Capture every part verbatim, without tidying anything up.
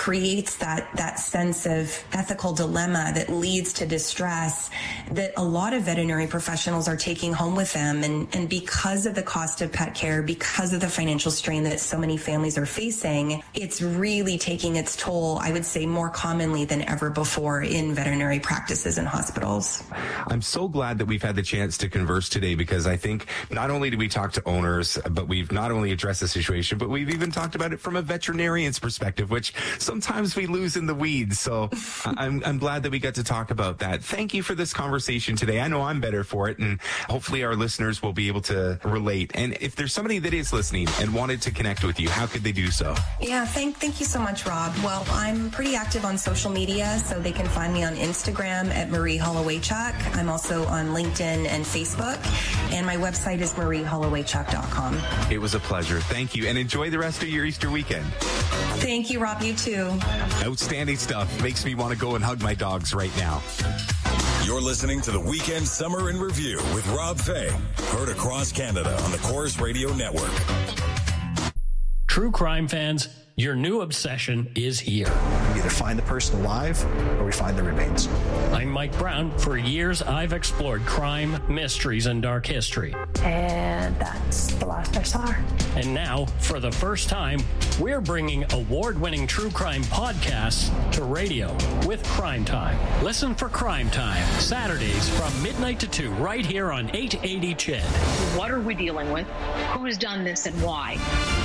creates that, that sense of ethical dilemma that leads to distress that a lot of veterinary professionals are taking home with them. And, and because of the cost of pet care, because of the financial strain that so many families are facing, it's really taking its toll, I would say, more commonly than ever before in veterinary practices and hospitals. I'm so glad that we've had the chance to converse today, because I think not only did we talk to owners, but we've not only addressed the situation, but we've even talked about it from a veterinarian's perspective, which sometimes we lose in the weeds. So I'm, I'm glad that we got to talk about that. Thank you for this conversation today. I know I'm better for it, and hopefully our listeners will be able to relate. And if there's somebody that is listening and wanted to connect with you, how could they do so? Yeah, thank, thank you so much, Rob. Well, I'm pretty active on social media, so they can find me on Instagram at Marie Holowaychuk. I'm also on LinkedIn and Facebook, and my website is marie holowaychuk dot com. It was a pleasure. Thank you, and enjoy the rest of your Easter weekend. Thank you, Rob. You too. Outstanding stuff. Makes me want to go and hug my dogs right now. You're listening to the Weekend Summer in Review with Rob Fay. Heard across Canada on the Corus Radio Network. True crime fans, your new obsession is here. We either find the person alive or we find the remains. I'm Mike Brown. For years, I've explored crime, mysteries, and dark history. And that's the last I saw her. And now, for the first time, we're bringing award-winning true crime podcasts to radio with Crime Time. Listen for Crime Time, Saturdays from midnight to two, right here on eight eighty C H E D. What are we dealing with? Who has done this and why?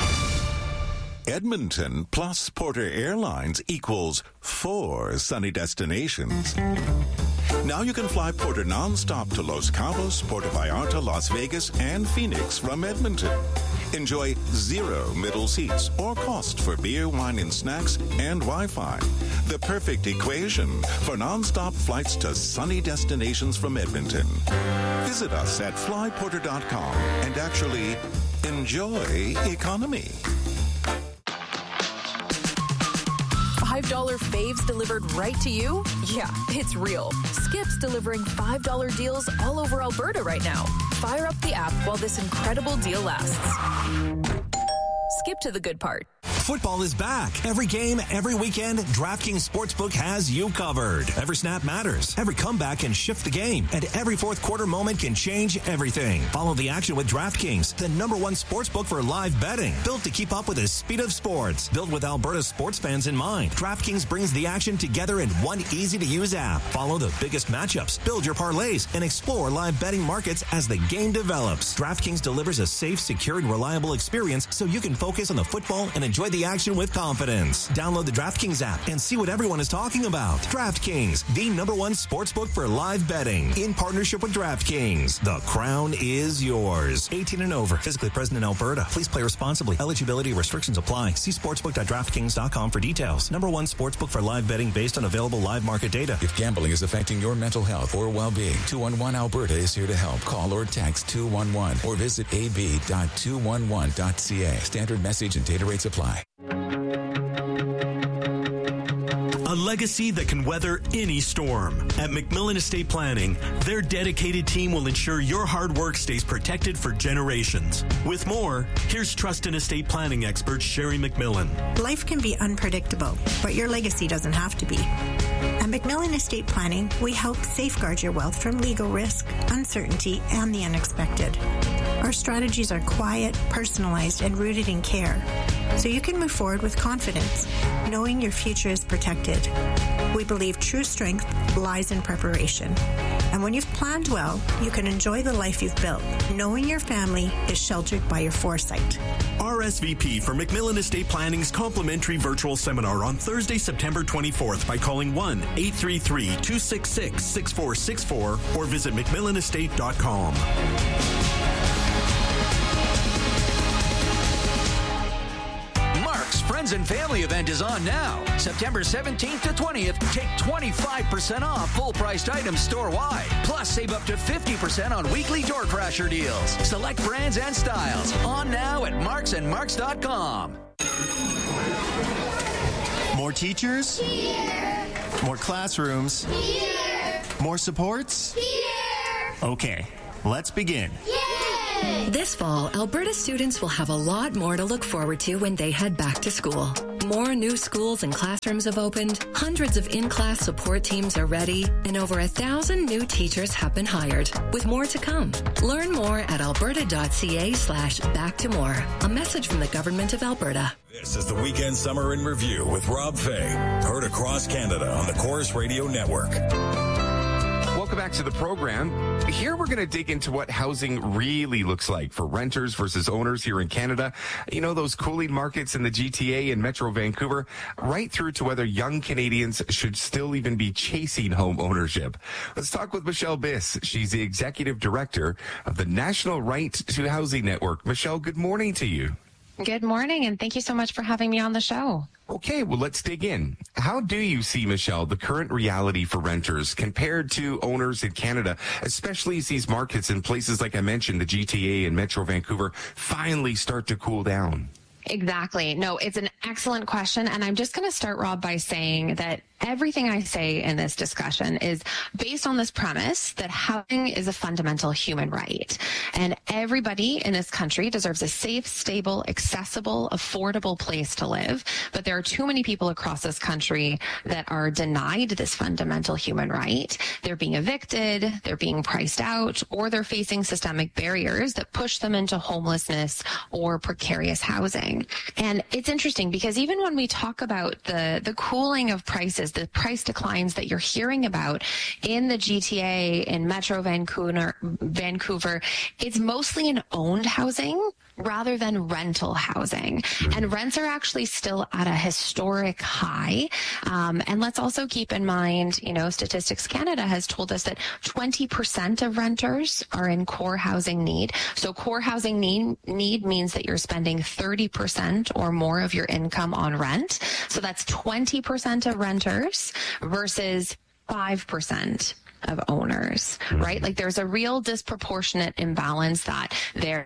Edmonton plus Porter Airlines equals four sunny destinations. Now you can fly Porter nonstop to Los Cabos, Puerto Vallarta, Las Vegas, and Phoenix from Edmonton. Enjoy zero middle seats or cost for beer, wine, and snacks and Wi-Fi. The perfect equation for nonstop flights to sunny destinations from Edmonton. Visit us at fly porter dot com and actually enjoy economy. five dollar faves delivered right to you? Yeah, it's real. Skip's delivering five dollar deals all over Alberta right now. Fire up the app while this incredible deal lasts. Skip to the good part. Football is back. Every game, every weekend, DraftKings Sportsbook has you covered. Every snap matters. Every comeback can shift the game. And every fourth quarter moment can change everything. Follow the action with DraftKings, the number one sportsbook for live betting. Built to keep up with the speed of sports. Built with Alberta sports fans in mind. DraftKings brings the action together in one easy-to-use app. Follow the biggest matchups, build your parlays, and explore live betting markets as the game develops. DraftKings delivers a safe, secure, and reliable experience so you can focus on the football and enjoy the action with confidence. Download the DraftKings app and see what everyone is talking about. DraftKings, the number one sportsbook for live betting. In partnership with DraftKings, the crown is yours. eighteen and over. Physically present in Alberta. Please play responsibly. Eligibility restrictions apply. See sportsbook dot draftkings dot com for details. Number one sportsbook for live betting based on available live market data. If gambling is affecting your mental health or well-being, two one one Alberta is here to help. Call or text two one one or visit a b dot two one one dot c a. Standard message and data rates apply. A legacy that can weather any storm. At McMillan Estate Planning, their dedicated team will ensure your hard work stays protected for generations. With more, here's Trust and Estate Planning expert Sherry McMillan. Life can be unpredictable, but your legacy doesn't have to be. At McMillan Estate Planning, we help safeguard your wealth from legal risk, uncertainty, and the unexpected. Our strategies are quiet, personalized, and rooted in care, so you can move forward with confidence, knowing your future is protected. We believe true strength lies in preparation. And when you've planned well, you can enjoy the life you've built, knowing your family is sheltered by your foresight. R S V P for McMillan Estate Planning's complimentary virtual seminar on Thursday, September twenty-fourth by calling one eight three three, two six six, six four six four or visit mcmillan estate dot com. Friends and Family event is on now. September seventeenth to twentieth, take twenty-five percent off full-priced items store-wide. Plus, save up to fifty percent on weekly door crasher deals. Select brands and styles. On now at marks and marks dot com. More teachers? Here. More classrooms? Here. More supports? Here. Okay, let's begin. Yay! This fall, Alberta students will have a lot more to look forward to when they head back to school. More new schools and classrooms have opened, hundreds of in-class support teams are ready, and over a thousand new teachers have been hired, with more to come. Learn more at alberta.ca slash back to more. A message from the Government of Alberta. This is the Weekend Summer in Review with Rob Fay. Heard across Canada on the Chorus Radio Network. Welcome back to the program. Here we're going to dig into what housing really looks like for renters versus owners here in Canada. You know, those cooling markets in the G T A and Metro Vancouver, right through to whether young Canadians should still even be chasing home ownership. Let's talk with Michelle Biss. She's the Executive Director of the National Right to Housing Network. Michelle, good morning to you. Good morning, and thank you so much for having me on the show. Okay, well, let's dig in. How do you see, Michelle, the current reality for renters compared to owners in Canada, especially as these markets in places like I mentioned, the G T A and Metro Vancouver, finally start to cool down? Exactly. No, it's an excellent question. And I'm just going to start, Rob, by saying that everything I say in this discussion is based on this premise that housing is a fundamental human right. And everybody in this country deserves a safe, stable, accessible, affordable place to live. But there are too many people across this country that are denied this fundamental human right. They're being evicted, they're being priced out, or they're facing systemic barriers that push them into homelessness or precarious housing. And it's interesting because even when we talk about the, the cooling of prices, the price declines that you're hearing about in the G T A, in Metro Vancouver, Vancouver, it's mostly in owned housing rather than rental housing. And rents are actually still at a historic high. Um, and let's also keep in mind, you know, Statistics Canada has told us that twenty percent of renters are in core housing need. So core housing need, need means that you're spending thirty percent or more of your income on rent. So that's twenty percent of renters versus five percent of owners, right? Like there's a real disproportionate imbalance that there.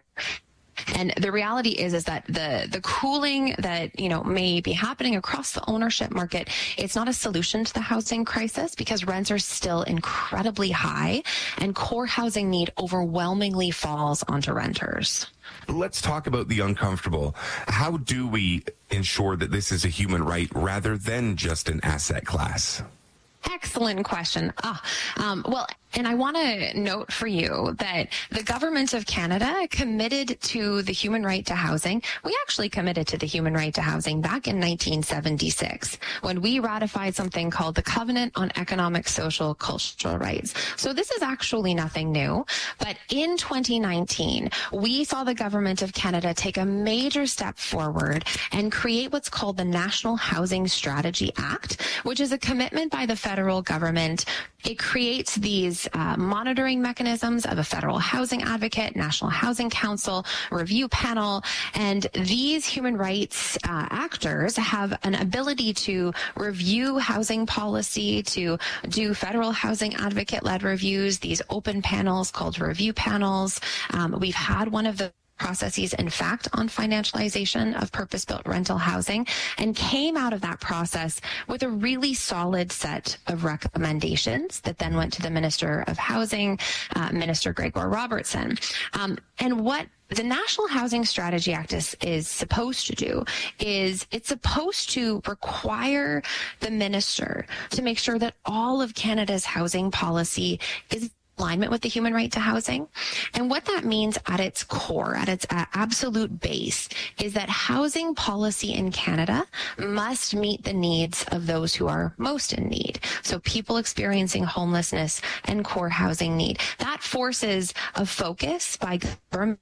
And the reality is, is that the, the cooling that, you know, may be happening across the ownership market, it's not a solution to the housing crisis because rents are still incredibly high and core housing need overwhelmingly falls onto renters. Let's talk about the uncomfortable. How do we ensure that this is a human right rather than just an asset class? Excellent question. Ah, um, well, and I want to note for you that the Government of Canada committed to the human right to housing. We actually committed to the human right to housing back in nineteen seventy-six when we ratified something called the Covenant on Economic, Social, Cultural Rights. So this is actually nothing new. But in twenty nineteen, we saw the Government of Canada take a major step forward and create what's called the National Housing Strategy Act, which is a commitment by the federal government. It creates these uh, monitoring mechanisms of a federal housing advocate, National Housing Council, review panel, and these human rights uh, actors have an ability to review housing policy, to do federal housing advocate-led reviews, these open panels called review panels. Um, we've had one of the processes, in fact, on financialization of purpose-built rental housing, and came out of that process with a really solid set of recommendations that then went to the Minister of Housing, uh, Minister Gregor Robertson. Um, and what the National Housing Strategy Act is, is supposed to do is it's supposed to require the minister to make sure that all of Canada's housing policy is alignment with the human right to housing. And what that means at its core, at its uh, absolute base, is that housing policy in Canada must meet the needs of those who are most in need. So people experiencing homelessness and core housing need. That forces a focus by government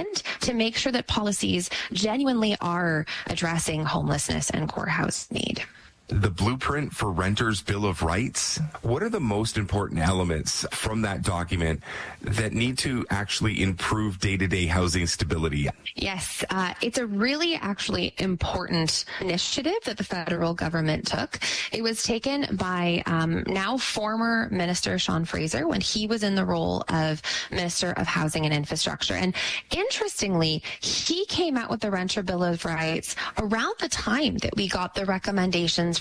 to make sure that policies genuinely are addressing homelessness and core housing need. The Blueprint for Renters Bill of Rights. What are the most important elements from that document that need to actually improve day-to-day housing stability? Yes, uh, it's a really actually important initiative that the federal government took. It was taken by um, now former Minister Sean Fraser when he was in the role of Minister of Housing and Infrastructure. And interestingly, he came out with the Renter Bill of Rights around the time that we got the recommendations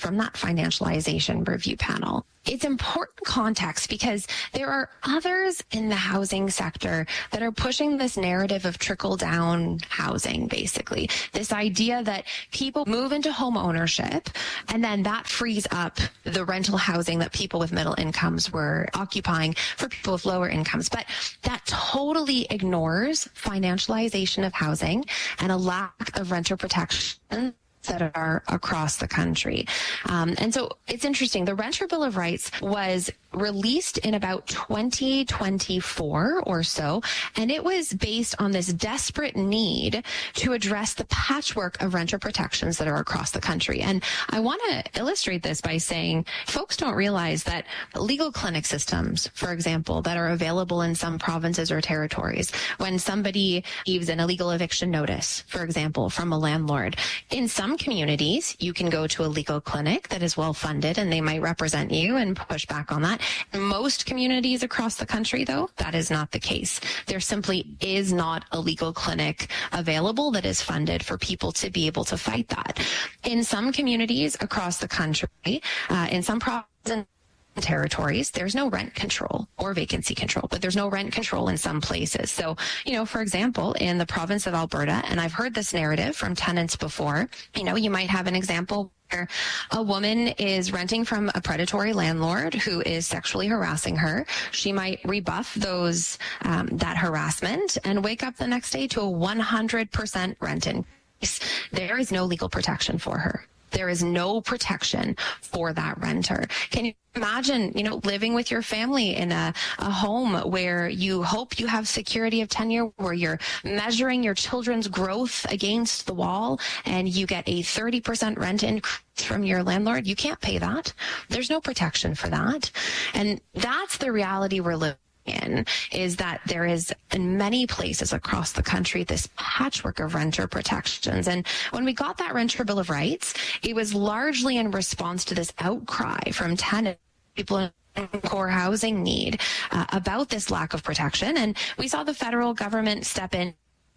from that financialization review panel. It's important context because there are others in the housing sector that are pushing this narrative of trickle-down housing, basically. This idea that people move into home ownership and then that frees up the rental housing that people with middle incomes were occupying for people with lower incomes. But that totally ignores financialization of housing and a lack of renter protection that are across the country. Um, and so it's interesting. The Renter Bill of Rights was released in about twenty twenty-four or so, and it was based on this desperate need to address the patchwork of renter protections that are across the country. And I want to illustrate this by saying folks don't realize that legal clinic systems, for example, that are available in some provinces or territories, when somebody receives an illegal eviction notice, for example, from a landlord, in some communities, you can go to a legal clinic that is well funded and they might represent you and push back on that. In most communities across the country, though, that is not the case. There simply is not a legal clinic available that is funded for people to be able to fight that. In some communities across the country, uh, in some provinces, territories, there's no rent control or vacancy control, but there's no rent control in some places. So, you know, for example, in the province of Alberta, and I've heard this narrative from tenants before, you know, you might have an example where a woman is renting from a predatory landlord who is sexually harassing her. She might rebuff those, um, that harassment and wake up the next day to a one hundred percent rent increase. There is no legal protection for her. There is no protection for that renter. Can you imagine, you know, living with your family in a, a home where you hope you have security of tenure, where you're measuring your children's growth against the wall and you get a thirty percent rent increase from your landlord? You can't pay that. There's no protection for that. And that's the reality we're living in, is that there is in many places across the country this patchwork of renter protections. And when we got that Renter Bill of Rights, it was largely in response to this outcry from tenants, people in core housing need uh, about this lack of protection. And we saw the federal government step in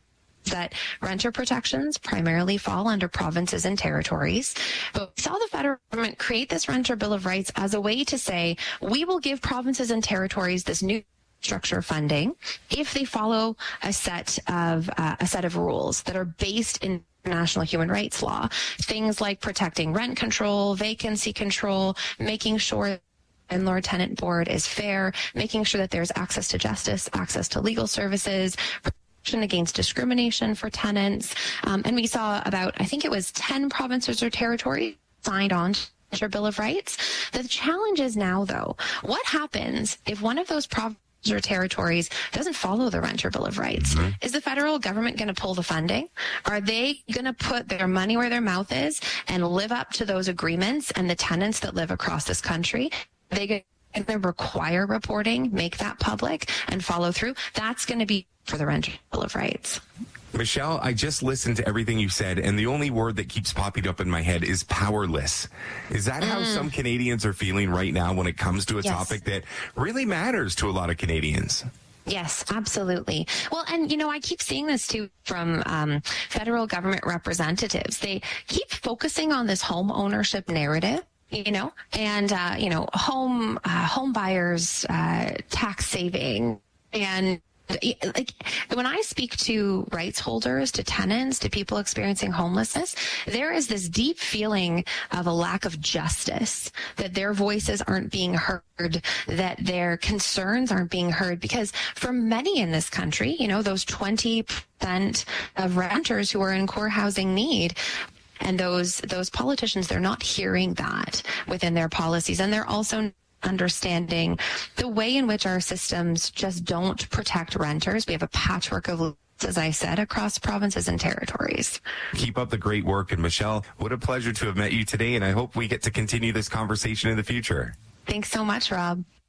that renter protections primarily fall under provinces and territories. But we saw the federal government create this Renter Bill of Rights as a way to say, we will give provinces and territories this new structure funding if they follow a set of uh, a set of rules that are based in international human rights law. Things like protecting rent control, vacancy control, making sure landlord-tenant board is fair, making sure that there's access to justice, access to legal services, protection against discrimination for tenants. Um, and we saw about, I think it was ten provinces or territories signed on to the Bill of Rights. The challenge is now, though, what happens if one of those provinces or territories doesn't follow the Renter Bill of Rights? Mm-hmm. Is the federal government going to pull the funding? Are they going to put their money where their mouth is and live up to those agreements and the tenants that live across this country? Are they going to require reporting, make that public, and follow through? That's going to be for the Renter Bill of Rights. Michelle, I just listened to everything you said, and the only word that keeps popping up in my head is powerless. Is that mm. how some Canadians are feeling right now when it comes to a yes. topic that really matters to a lot of Canadians? Yes, absolutely. Well, and, you know, I keep seeing this, too, from um, federal government representatives. They keep focusing on this home ownership narrative. You know, and, uh, you know, home, uh, home buyers, uh, tax saving, and like when I speak to rights holders, to tenants, to people experiencing homelessness, there is this deep feeling of a lack of justice, that their voices aren't being heard, that their concerns aren't being heard, because for many in this country, you know, those twenty percent of renters who are in core housing need, and those those politicians, they're not hearing that within their policies. And they're also understanding the way in which our systems just don't protect renters. We have a patchwork of laws, as I said, across provinces and territories. Keep up the great work. And Michelle, what a pleasure to have met you today. And I hope we get to continue this conversation in the future. Thanks so much, Rob.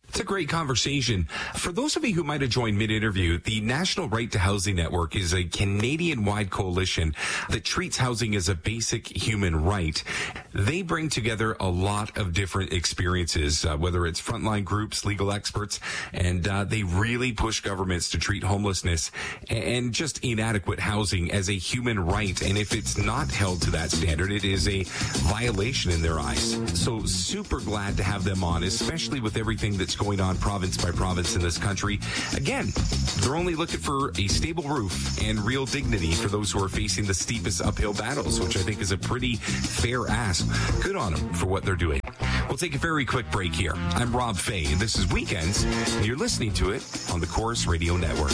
It's a great conversation. For those of you who might have joined mid-interview, the National Right to Housing Network is a Canadian-wide coalition that treats housing as a basic human right. They bring together a lot of different experiences, uh, whether it's frontline groups, legal experts, and uh, they really push governments to treat homelessness and just inadequate housing as a human right. And if it's not held to that standard, it is a violation in their eyes. So super glad to have them on, especially with everything that's going on province by province in this country. Again, they're only looking for a stable roof and real dignity for those who are facing the steepest uphill battles, which I think is a pretty fair ask. Good on them for what they're doing. We'll take a very quick break here. I'm Rob Fay, and this is Weekends, and you're listening to it on the Corus Radio Network.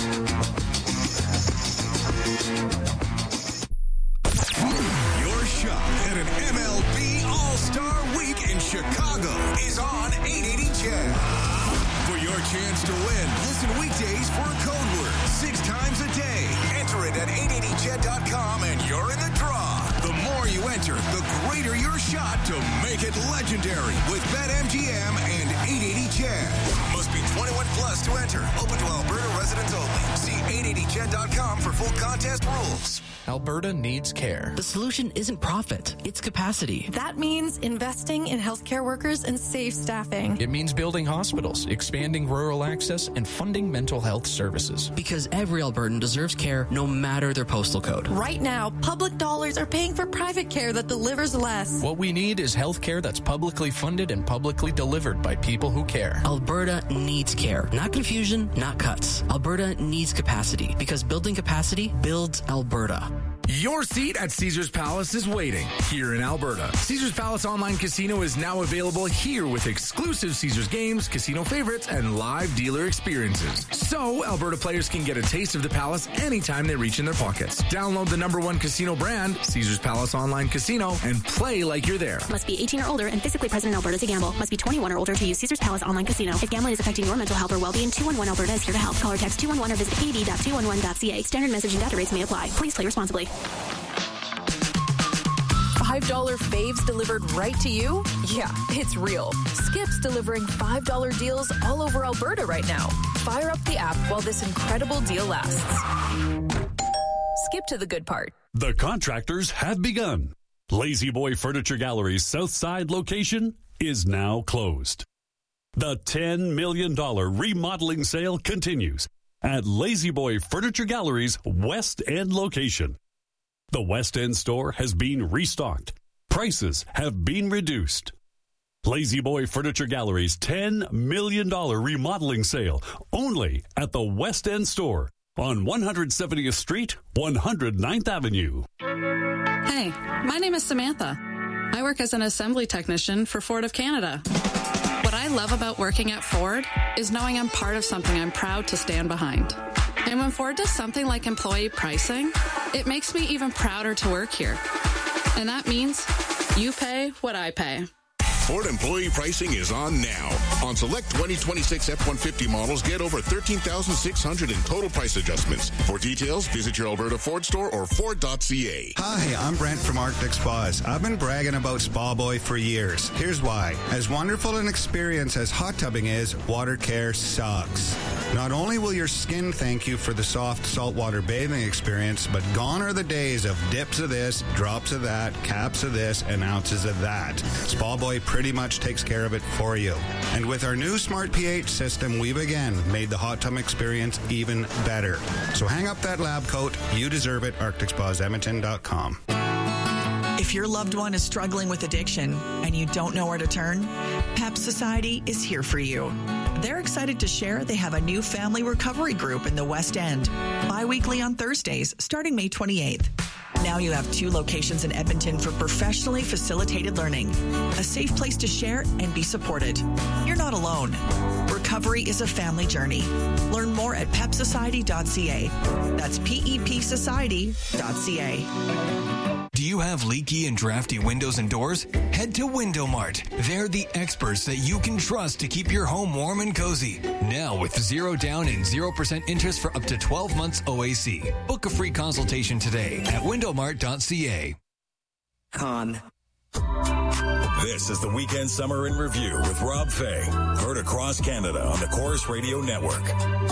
Your shot at an M L B All-Star Week in Chicago is on eight eighty C H E D. For your chance to win, listen weekdays for a code word six times a day. Enter it at eight eighty C H E D dot com and you're in the draw. The more you enter, the greater your shot to make it legendary with BetMGM and eight eighty C H E D. Must be twenty-one plus to enter. Open to Alberta residents only. See eight eighty C H E D dot com for full contest rules. Alberta needs care. The solution isn't profit, it's capacity. That means investing in healthcare workers and safe staffing. It means building hospitals, expanding rural access, and funding mental health services. Because every Albertan deserves care no matter their postal code. Right now, public dollars are paying for private care that delivers less. What we need is health care that's publicly funded and publicly delivered by people who care. Alberta needs care. Not confusion, not cuts. Alberta needs capacity because building capacity builds Alberta. Your seat at Caesars Palace is waiting here in Alberta. Caesars Palace Online Casino is now available here with exclusive Caesars games, casino favorites, and live dealer experiences. So Alberta players can get a taste of the Palace anytime they reach in their pockets. Download the number one casino brand, Caesars Palace Online Casino, and play like you're there. Must be eighteen or older and physically present in Alberta to gamble. Must be twenty-one or older to use Caesars Palace Online Casino. If gambling is affecting your mental health or well-being, two one one Alberta is here to help. Call or text two one one or visit a b dot two one one dot c a. Standard message and data rates may apply. Please play responsibly. five dollar faves delivered right to you? Yeah, it's real. Skip's delivering five dollar deals all over Alberta right now. Fire up the app while this incredible deal lasts. Skip to the good part. The contractors have begun. Lazy Boy Furniture Gallery's Southside location is now closed. The ten million dollars remodeling sale continues at Lazy Boy Furniture Gallery's West End location. The West End store has been restocked. Prices have been reduced. Lazy Boy Furniture Gallery's ten million dollars remodeling sale only at the West End store on one hundred seventieth Street, one hundred ninth Avenue. Hey, my name is Samantha. I work as an assembly technician for Ford of Canada. What I love about working at Ford is knowing I'm part of something I'm proud to stand behind. And when Ford does something like employee pricing, it makes me even prouder to work here. And that means you pay what I pay. Ford employee pricing is on now. On select twenty twenty-six F one fifty models, get over thirteen thousand six hundred dollars in total price adjustments. For details, visit your Alberta Ford store or Ford dot c a. Hi, I'm Brent from Arctic Spas. I've been bragging about Spa Boy for years. Here's why. As wonderful an experience as hot tubbing is, water care sucks. Not only will your skin thank you for the soft saltwater bathing experience, but gone are the days of dips of this, drops of that, caps of this, and ounces of that. Spa Boy pretty much takes care of it for you. And with our new Smart pH system, we've again made the hot tub experience even better. So hang up that lab coat. You deserve it. Arctic Spas Edmonton dot com. If your loved one is struggling with addiction and you don't know where to turn, PEP Society is here for you. They're excited to share they have a new family recovery group in the West End, bi-weekly on Thursdays, starting May twenty-eighth. Now you have two locations in Edmonton for professionally facilitated learning, a safe place to share and be supported. You're not alone. Recovery is a family journey. Learn more at pep society dot c a. That's P E P society dot c a. Do you have leaky and drafty windows and doors? Head to Window Mart. They're the experts that you can trust to keep your home warm and cozy. Now with zero down and zero percent interest for up to twelve months O A C. Book a free consultation today at window mart dot c a. Con. This is the Weekend Summer in Review with Rob Fay. Heard across Canada on the Corus Radio Network.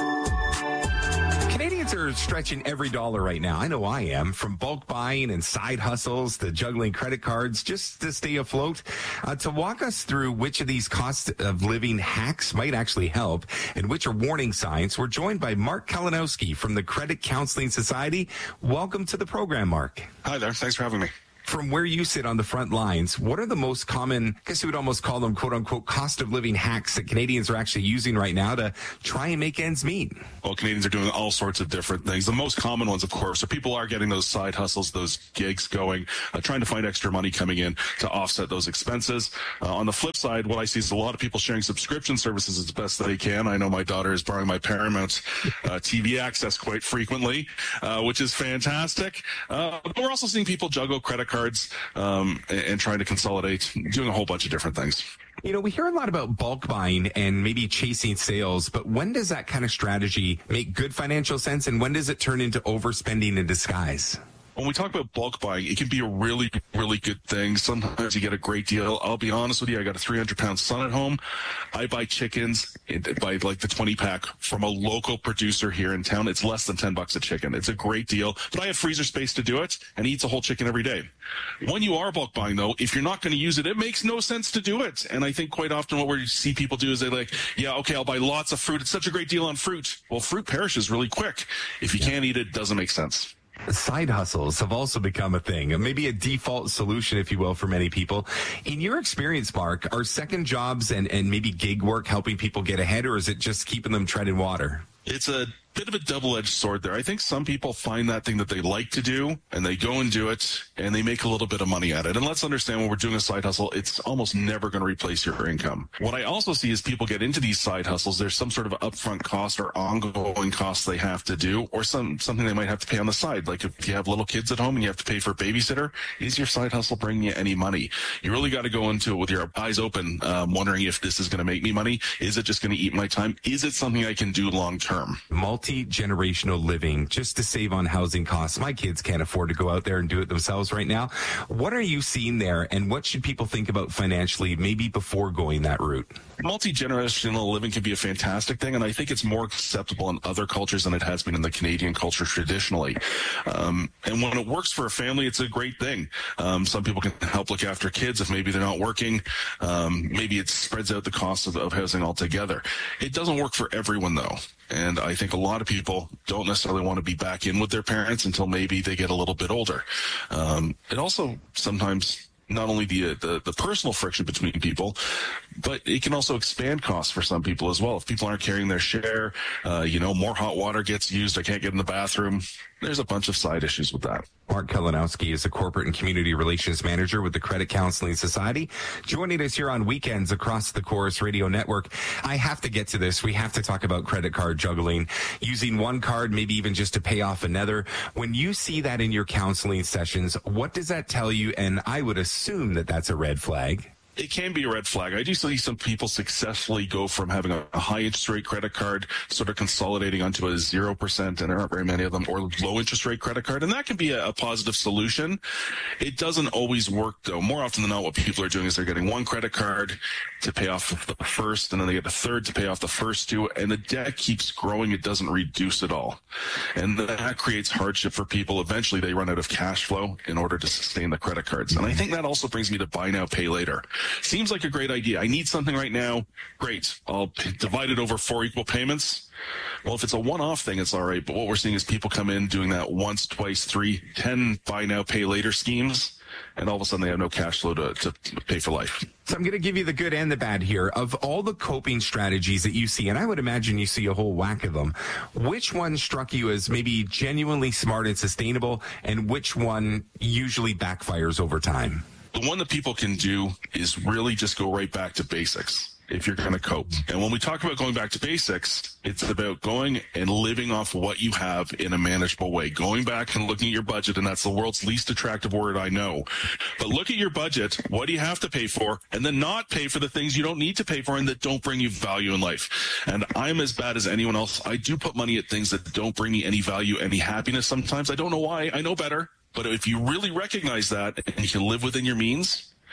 Canadians are stretching every dollar right now. I know I am. From bulk buying and side hustles to juggling credit cards just to stay afloat. Uh, to walk us through which of these cost of living hacks might actually help and which are warning signs, we're joined by Mark Kalinowski from the Credit Counseling Society. Welcome to the program, Mark. Hi there. Thanks for having me. From where you sit on the front lines, what are the most common, I guess you would almost call them, quote unquote, cost of living hacks that Canadians are actually using right now to try and make ends meet? Well, Canadians are doing all sorts of different things. The most common ones, of course, are people are getting those side hustles, those gigs going, uh, trying to find extra money coming in to offset those expenses. Uh, on the flip side, what I see is a lot of people sharing subscription services as best they can. I know my daughter is borrowing my Paramount uh, T V access quite frequently, uh, which is fantastic. Uh, but we're also seeing people juggle credit cards. cards um, and, and trying to consolidate, doing a whole bunch of different things. You know, we hear a lot about bulk buying and maybe chasing sales, but when does that kind of strategy make good financial sense, and when does it turn into overspending in disguise? When we talk about bulk buying, it can be a really, really good thing. Sometimes you get a great deal. I'll be honest with you, I got a three hundred pound son at home. I buy chickens, buy like the twenty pack from a local producer here in town. It's less than ten bucks a chicken. It's a great deal, but I have freezer space to do it, and he eats a whole chicken every day. When you are bulk buying, though, if you're not going to use it, it makes no sense to do it. And I think quite often what we see people do is they're like, yeah, okay, I'll buy lots of fruit. It's such a great deal on fruit. Well, fruit perishes really quick. If you can't eat it, it doesn't make sense. Side hustles have also become a thing, maybe a default solution, if you will, for many people. In your experience, Mark, are second jobs and, and maybe gig work helping people get ahead, or is it just keeping them treading water? It's a bit of a double-edged sword there. I think some people find that thing that they like to do, and they go and do it, and they make a little bit of money at it. And let's understand, when we're doing a side hustle, it's almost never going to replace your income. What I also see is people get into these side hustles. There's some sort of upfront cost or ongoing costs they have to do, or some something they might have to pay on the side. Like if you have little kids at home and you have to pay for a babysitter, is your side hustle bringing you any money? You really got to go into it with your eyes open, um, wondering if this is going to make me money. Is it just going to eat my time? Is it something I can do long term? Multi-generational living, just to save on housing costs. My kids can't afford to go out there and do it themselves right now. What are you seeing there, and what should people think about financially, maybe before going that route? Multi-generational living can be a fantastic thing, and I think it's more acceptable in other cultures than it has been in the Canadian culture traditionally. Um, and when it works for a family, it's a great thing. Um, some people can help look after kids if maybe they're not working. Um, maybe it spreads out the cost of, of housing altogether. It doesn't work for everyone, though. And I think a lot of people don't necessarily want to be back in with their parents until maybe they get a little bit older. Um, it also sometimes not only the, the the personal friction between people, but it can also expand costs for some people as well. If people aren't carrying their share, uh, you know, more hot water gets used. I can't get in the bathroom. There's a bunch of side issues with that. Mark Kalinowski is a corporate and community relations manager with the Credit Counseling Society, joining us here on weekends across the Corus Radio Network. I have to get to this. We have to talk about credit card juggling, using one card, maybe even just to pay off another. When you see that in your counseling sessions, what does that tell you? And I would assume that that's a red flag. It can be a red flag. I do see some people successfully go from having a, a high interest rate credit card, sort of consolidating onto a zero percent, and there aren't very many of them, or low interest rate credit card. And that can be a, a positive solution. It doesn't always work, though. More often than not, what people are doing is they're getting one credit card to pay off the first, and then they get a third to pay off the first two, and the debt keeps growing. It doesn't reduce at all. And that creates hardship for people. Eventually, they run out of cash flow in order to sustain the credit cards. And I think that also brings me to buy now, pay later. Seems like a great idea. I need something right now. Great. I'll divide it over four equal payments. Well, if it's a one-off thing, it's all right. But what we're seeing is people come in doing that once, twice, three, ten buy now, pay later schemes. And all of a sudden they have no cash flow to, to pay for life. So I'm going to give you the good and the bad here. Of all the coping strategies that you see, and I would imagine you see a whole whack of them, which one struck you as maybe genuinely smart and sustainable, and which one usually backfires over time? The one that people can do is really just go right back to basics if you're going to cope. And when we talk about going back to basics, it's about going and living off what you have in a manageable way. Going back and looking at your budget, and that's the world's least attractive word I know. But look at your budget. What do you have to pay for? And then not pay for the things you don't need to pay for and that don't bring you value in life. And I'm as bad as anyone else. I do put money at things that don't bring me any value, any happiness sometimes. I don't know why. I know better. But if you really recognize that and you can live within your means,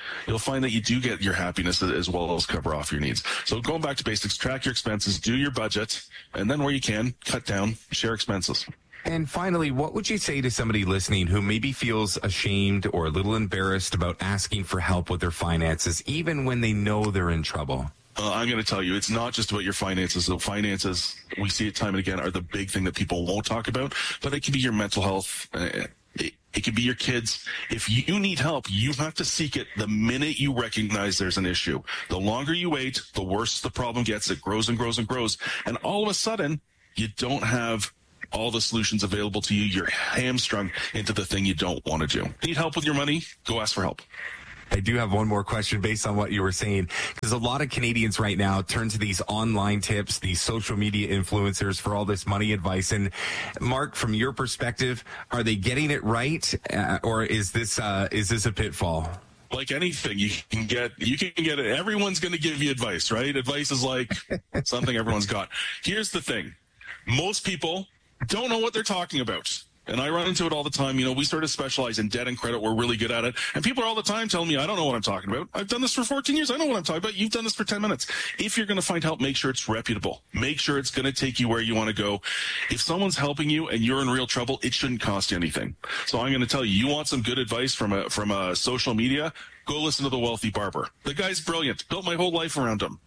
you'll find that you do get your happiness as well as cover off your needs. So going back to basics, track your expenses, do your budget, and then where you can, cut down, share expenses. And finally, what would you say to somebody listening who maybe feels ashamed or a little embarrassed about asking for help with their finances, even when they know they're in trouble? Uh, I'm going to tell you, it's not just about your finances. The finances, we see it time and again, are the big thing that people won't talk about, but it can be your mental health. Uh, it, it can be your kids. If you need help, you have to seek it the minute you recognize there's an issue. The longer you wait, the worse the problem gets. It grows and grows and grows. And all of a sudden, you don't have all the solutions available to you. You're hamstrung into the thing you don't want to do. Need help with your money? Go ask for help. I do have one more question based on what you were saying, because a lot of Canadians right now turn to these online tips, these social media influencers for all this money advice. And Mark, from your perspective, are they getting it right, uh, or is this uh, is this a pitfall? Like anything, you can get, you can get it. Everyone's going to give you advice, right? Advice is like something everyone's got. Here's the thing. Most people don't know what they're talking about. And I run into it all the time. You know, we sort of specialize in debt and credit. We're really good at it. And people are all the time telling me, I don't know what I'm talking about. I've done this for fourteen years. I know what I'm talking about. You've done this for ten minutes. If you're going to find help, make sure it's reputable. Make sure it's going to take you where you want to go. If someone's helping you and you're in real trouble, it shouldn't cost you anything. So I'm going to tell you, you want some good advice from a, from a social media? Go listen to The Wealthy Barber. The guy's brilliant. Built my whole life around him.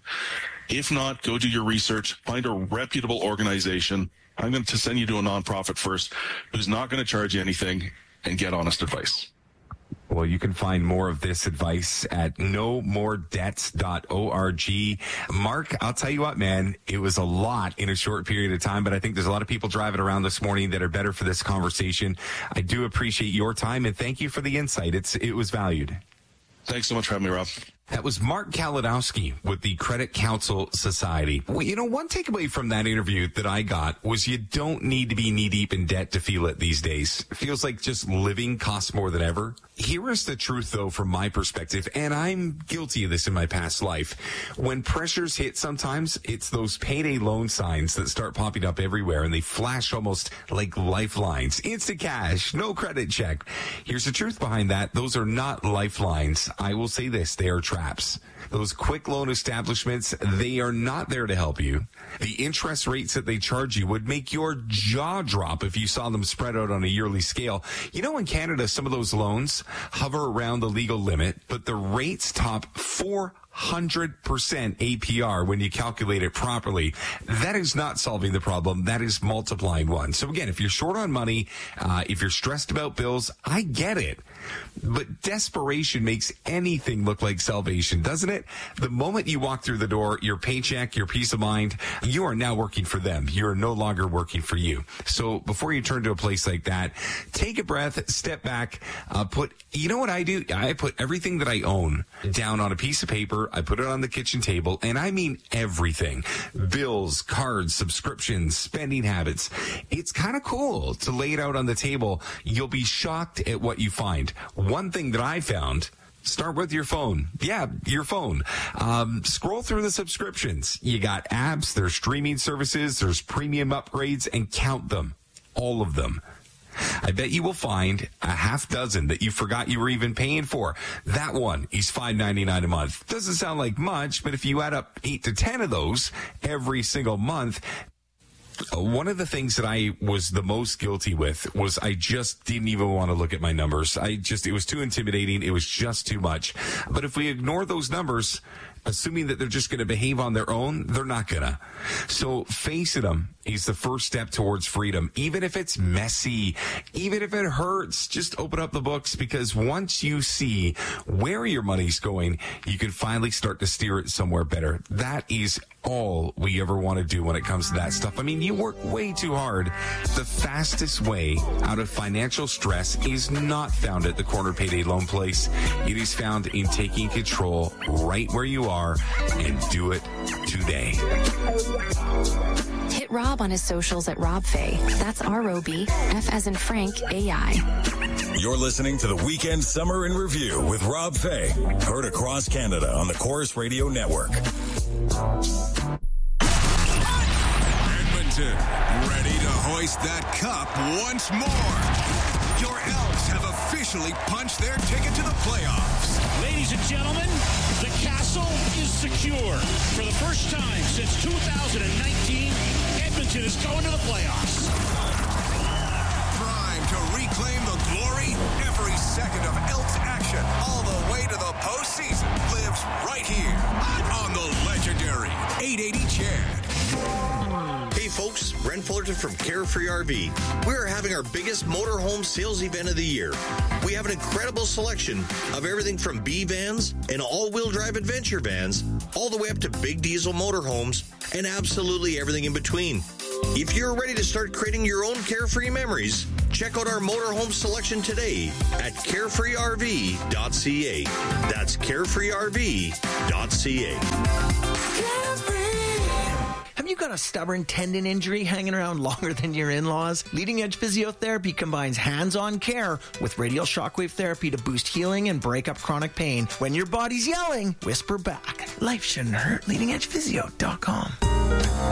If not, go do your research. Find a reputable organization. I'm going to send you to a nonprofit first who's not going to charge you anything, and get honest advice. Well, you can find more of this advice at no more debts dot org. Mark, I'll tell you what, man, it was a lot in a short period of time, but I think there's a lot of people driving around this morning that are better for this conversation. I do appreciate your time, and thank you for the insight. It's It was valued. Thanks so much for having me, Rob. That was Mark Kalinowski with the Credit Counsel Society. Well, you know, one takeaway from that interview that I got was you don't need to be knee-deep in debt to feel it these days. It feels like just living costs more than ever. Here is the truth, though, from my perspective, and I'm guilty of this in my past life. When pressures hit sometimes, it's those payday loan signs that start popping up everywhere, and they flash almost like lifelines. Instant cash, no credit check. Here's the truth behind that. Those are not lifelines. I will say this, they are traps. Those quick loan establishments, they are not there to help you. The interest rates that they charge you would make your jaw drop if you saw them spread out on a yearly scale. You know, in Canada, some of those loans hover around the legal limit, but the rates top four hundred percent A P R when you calculate it properly. That is not solving the problem. That is multiplying one. So again, if you're short on money, uh, if you're stressed about bills, I get it. But desperation makes anything look like salvation, doesn't it? The moment you walk through the door, your paycheck, your peace of mind, you are now working for them. You're no longer working for you. So before you turn to a place like that, take a breath, step back, uh, put, you know what I do? I put everything that I own down on a piece of paper. I put it on the kitchen table, and I mean everything. Bills, cards, subscriptions, spending habits. It's kind of cool to lay it out on the table. You'll be shocked at what you find. One thing that I found, start with your phone. Yeah, your phone. Um, scroll through the subscriptions. You got apps, there's streaming services, there's premium upgrades, and count them. All of them. I bet you will find a half dozen that you forgot you were even paying for. That one is five ninety-nine a month. Doesn't sound like much, but if you add up eight to ten of those every single month, one of the things that I was the most guilty with was I just didn't even want to look at my numbers. I just, it was too intimidating. It was just too much. But if we ignore those numbers, assuming that they're just going to behave on their own, they're not going to. So facing them is the first step towards freedom. Even if it's messy, even if it hurts, just open up the books, because once you see where your money's going, you can finally start to steer it somewhere better. That is all we ever want to do when it comes to that stuff. I mean, you work way too hard. The fastest way out of financial stress is not found at the corner payday loan place. It is found in taking control right where you are, and do it today. Hit Rob on his socials at Rob Fay. That's R O B, F as in Frank, A I. You're listening to the Weekend Summer in Review with Rob Fay. Heard across Canada on the Chorus Radio Network. Edmonton, ready to hoist that cup once more. Your Elks have officially punched their ticket to the playoffs. Ladies and gentlemen, the castle is secure. For the first time since two thousand nineteen, Edmonton is going to the playoffs. Prime to reclaim the glory. Every second of Elks action, all the way to the postseason, lives right here on the legendary eight eighty Chad. Hey folks, Brent Fullerton from Carefree R V. We are having our biggest motorhome sales event of the year. We have an incredible selection of everything from B vans and all-wheel drive adventure vans, all the way up to big diesel motorhomes, and absolutely everything in between. If you're ready to start creating your own carefree memories, check out our motorhome selection today at carefree r v dot c a. That's carefree r v dot c a. Have you got a stubborn tendon injury hanging around longer than your in-laws? Leading Edge Physiotherapy combines hands-on care with radial shockwave therapy to boost healing and break up chronic pain. When your body's yelling, whisper back. Life shouldn't hurt. leading edge physio dot com.